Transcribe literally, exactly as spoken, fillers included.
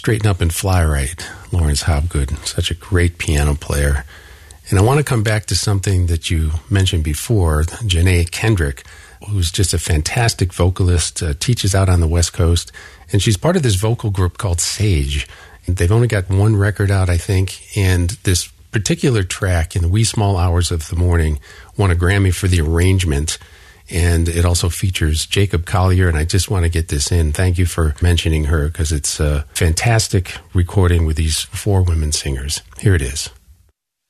straighten up and fly right, Lawrence Hobgood, such a great piano player. And I want to come back to something that you mentioned before, Janae Kendrick, who's just a fantastic vocalist, uh, teaches out on the West Coast, and she's part of this vocal group called Sage. They've only got one record out, I think, and this particular track, In the Wee Small Hours of the Morning, won a Grammy for the arrangement, and it also features Jacob Collier, and I just want to get this in. Thank you for mentioning her, because it's a fantastic recording with these four women singers. Here it is.